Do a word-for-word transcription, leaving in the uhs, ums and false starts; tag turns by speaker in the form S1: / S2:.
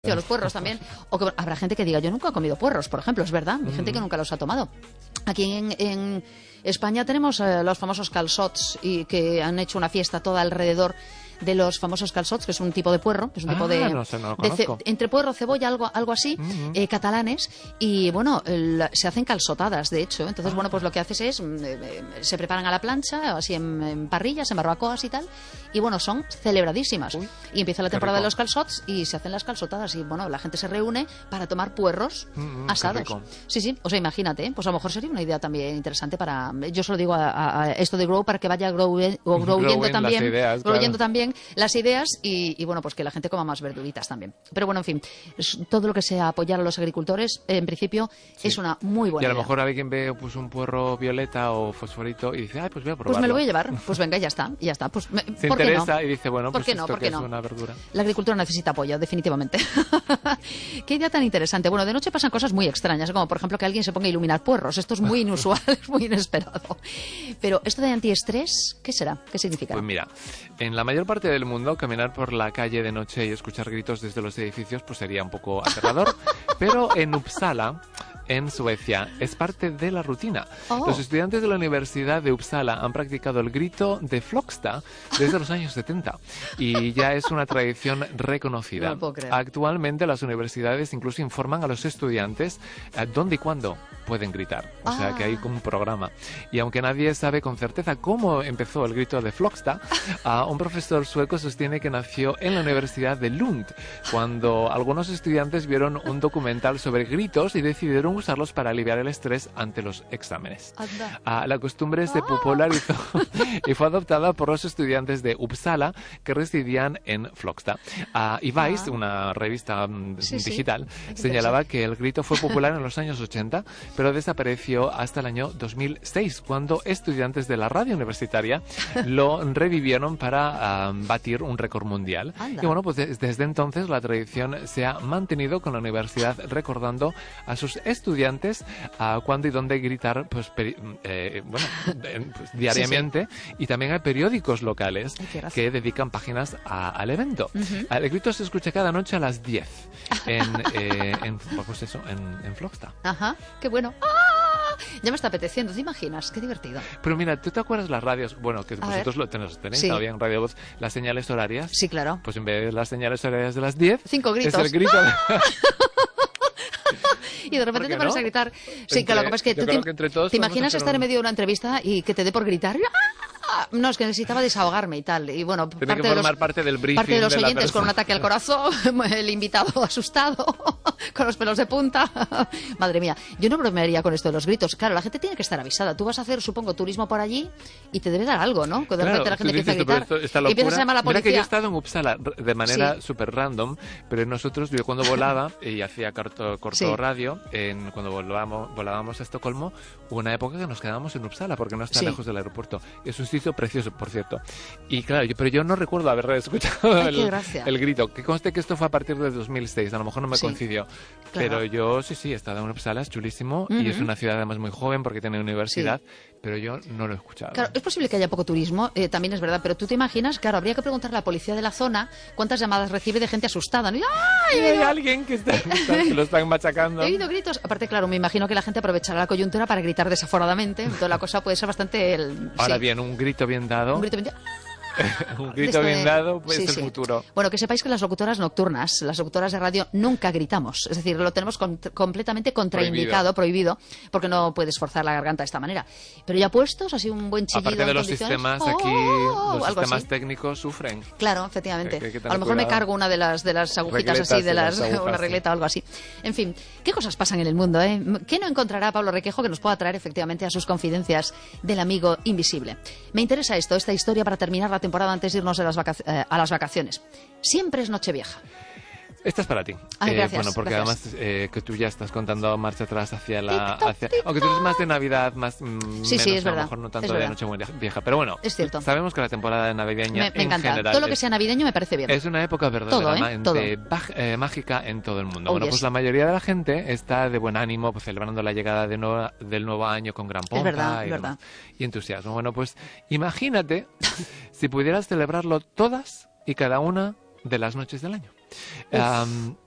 S1: Los puerros también, o que habrá gente que diga, yo nunca he comido puerros, por ejemplo, es verdad, hay gente que nunca los ha tomado. Aquí en, en España tenemos eh, los famosos calçots, y que han hecho una fiesta toda alrededor de los famosos calçots, que es un tipo de puerro, que es un
S2: ah,
S1: tipo de,
S2: no sé, no lo
S1: de ce,
S2: conozco.
S1: entre puerro, cebolla, algo, algo así, uh-huh. eh, catalanes, y bueno, el, se hacen calçotadas, de hecho. Entonces, ah. bueno, pues lo que haces es, eh, se preparan a la plancha, así en, en parrillas, en barbacoas y tal, y bueno, son celebradísimas. Uy, y empieza la temporada de los calçots y se hacen las calçotadas, y bueno, la gente se reúne para tomar puerros uh-huh, asados. Sí, sí, o sea, imagínate, ¿eh? Pues a lo mejor sería una idea también interesante para, yo se lo digo a, a, a esto de Grow, para que vaya grow, o growing también,
S2: ideas,
S1: growing
S2: claro.
S1: también las ideas y, y bueno, pues que la gente coma más verduritas también. Pero bueno, en fin, todo lo que sea apoyar a los agricultores, en principio, sí. es una muy buena idea.
S2: Y a lo mejor alguien ve pues un puerro violeta o fosforito y dice, ay, pues voy a probarlo.
S1: Pues me lo voy a llevar, pues venga, ya está, ya está. Pues, me,
S2: Se
S1: ¿por
S2: interesa
S1: qué no?
S2: y dice, bueno, pues
S1: ¿Por qué no?
S2: esto
S1: ¿Por
S2: que
S1: qué
S2: es
S1: no?
S2: una verdura.
S1: La agricultura necesita apoyo, definitivamente. Qué idea tan interesante. Bueno, de noche pasan cosas muy extrañas, como por ejemplo que alguien se ponga a iluminar puerros. Esto es muy inusual, es muy inesperado. Pero esto de antiestrés, ¿qué será? ¿Qué significa?
S2: Pues mira, en la mayor parte del mundo, caminar por la calle de noche y escuchar gritos desde los edificios pues sería un poco aterrador, pero en Uppsala, en Suecia, es parte de la rutina. Oh. Los estudiantes de la Universidad de Uppsala han practicado el grito de Flogsta desde los años setenta y ya es una tradición reconocida.
S1: No puedo creer.
S2: Actualmente las universidades incluso informan a los estudiantes eh, dónde y cuándo pueden gritar. O ah. sea que hay como un programa. Y aunque nadie sabe con certeza cómo empezó el grito de Flogsta, uh, un profesor sueco sostiene que nació en la Universidad de Lund, cuando algunos estudiantes vieron un documental sobre gritos y decidieron usarlos para aliviar el estrés ante los exámenes. Uh, la costumbre se popularizó y fue adoptada por los estudiantes de Uppsala que residían en Flogsta. Uh, y Vice, ah. una revista um,
S1: sí,
S2: digital,
S1: sí.
S2: señalaba que el grito fue popular en los años ochenta, pero desapareció hasta el año dos mil seis, cuando estudiantes de la radio universitaria lo revivieron para uh, batir un récord mundial. Anda. Y bueno, pues de- desde entonces la tradición se ha mantenido con la universidad recordando a sus estudiantes uh, cuándo y dónde gritar pues, peri- eh, bueno, eh, pues, diariamente. Sí, sí. Y también hay periódicos locales Ay, que dedican páginas a, al evento. Uh-huh. El grito se escucha cada noche a las diez en, eh, en, pues eso, en, en Flogsta.
S1: Ajá, qué bueno. ¡Ah! Ya me está apeteciendo, ¿te imaginas? Qué divertido.
S2: Pero mira, ¿tú te acuerdas las radios? Bueno, que
S1: A
S2: vosotros
S1: ver.
S2: lo tenéis, tenéis
S1: Sí.
S2: todavía en Radio Voz, las señales horarias.
S1: Sí, claro.
S2: Pues en vez de las señales horarias de las diez,
S1: Cinco gritos.
S2: es el grito de...
S1: Y de repente te pones
S2: no?
S1: a gritar. Sí,
S2: Entre,
S1: que lo que pasa es que tú te,
S2: que entre todos
S1: te imaginas estar
S2: un...
S1: en medio de una entrevista y que te dé por gritar. ¡Ah! No, es que necesitaba desahogarme y tal. Y bueno,
S2: Tiene
S1: parte
S2: que
S1: de,
S2: formar
S1: los,
S2: parte del briefing
S1: parte de los
S2: de la
S1: oyentes
S2: persona.
S1: con un ataque al corazón, el invitado asustado, con los pelos de punta. Madre mía, yo no bromearía con esto de los gritos. Claro, la gente tiene que estar avisada. Tú vas a hacer, supongo, turismo por allí y te debe dar algo, ¿no? Que de
S2: Claro,
S1: repente la gente empieza a
S2: dices,
S1: gritar
S2: pero esto,
S1: y empiezas a llamar a la
S2: Mira
S1: policía.
S2: que yo he estado en Uppsala de manera
S1: Sí.
S2: súper random, pero nosotros, yo cuando volaba y hacía corto, corto
S1: Sí.
S2: radio, en, cuando volábamos, volábamos a Estocolmo, hubo una época que nos quedábamos en Uppsala porque no está
S1: Sí.
S2: lejos del aeropuerto. Es un sitio precioso, por cierto. Y claro, yo, pero yo no recuerdo haber escuchado
S1: Ay, qué
S2: el,
S1: gracia.
S2: el grito. Que conste que esto fue a partir de dos mil seis, a lo mejor no me
S1: Sí.
S2: coincidió.
S1: Claro.
S2: Pero yo sí, sí, he estado en Uppsala, es chulísimo
S1: Uh-huh.
S2: y es una ciudad además muy joven porque tiene universidad, pero yo no lo he escuchado.
S1: Claro, es posible que haya poco turismo, eh, también es verdad, pero tú te imaginas, claro, habría que preguntarle a la policía de la zona cuántas llamadas recibe de gente asustada, ¿no? Y, ¡ay,
S2: Y hay
S1: no!
S2: alguien que, está, que está- que lo están machacando.
S1: He oído gritos. Aparte, claro, me imagino que la gente aprovechará la coyuntura para gritar desaforadamente. Entonces la cosa puede ser bastante... El,
S2: Ahora
S1: sí,
S2: bien, un grito bien dado,
S1: un grito bien-
S2: un
S1: de
S2: grito
S1: esto
S2: bien
S1: de-
S2: dado pues
S1: sí,
S2: es el
S1: sí.
S2: futuro.
S1: Bueno, que sepáis que las locutoras nocturnas, las locutoras de radio, nunca gritamos. Es decir, lo tenemos con- completamente contraindicado, prohibido. porque no puedes forzar la garganta de esta manera. Pero ya puestos, así un buen chillido
S2: Aparte de
S1: en
S2: los
S1: condiciones,
S2: sistemas
S1: ¡oh!
S2: aquí, los
S1: algo
S2: sistemas
S1: así.
S2: técnicos sufren.
S1: Claro, efectivamente.
S2: Que hay que tener
S1: A lo mejor me
S2: cuidado.
S1: cargo una de las de las agujitas
S2: Regletas
S1: así, de
S2: de
S1: las,
S2: las agujas,
S1: una
S2: sí.
S1: regleta o algo así. En fin, ¿qué cosas pasan en el mundo? Eh? ¿Qué no encontrará Pablo Requejo que nos pueda traer efectivamente a sus confidencias del amigo invisible? Me interesa esto, esta historia para terminar la temporada antes de irnos de las vacac- eh, a las vacaciones. Siempre es Nochevieja.
S2: Esta es para ti.
S1: Ay,
S2: Eh,
S1: gracias,
S2: bueno, porque
S1: gracias.
S2: además eh, que tú ya estás contando marcha atrás hacia la...
S1: Tic-toc,
S2: Hacia,
S1: tic-toc.
S2: aunque tú eres más de Navidad, más mm,
S1: Sí, sí,
S2: menos,
S1: es
S2: a lo
S1: verdad,
S2: mejor no tanto
S1: es
S2: de
S1: verdad.
S2: Nochebuena vieja. Pero bueno,
S1: Es cierto.
S2: sabemos que la temporada navideña
S1: Me, me
S2: en
S1: encanta.
S2: general
S1: Todo lo que
S2: es-
S1: sea navideño me parece bien.
S2: Es una época
S1: Todo,
S2: verdaderamente
S1: ¿eh?
S2: baj- eh, mágica en todo el mundo.
S1: Oh,
S2: bueno,
S1: yes.
S2: pues la mayoría de la gente está de buen ánimo, pues celebrando la llegada de nueva- del nuevo año con gran pompa
S1: verdad,
S2: y,
S1: es
S2: demás,
S1: verdad.
S2: y entusiasmo. Bueno, pues imagínate si pudieras celebrarlo todas y cada una de las noches del año. Um,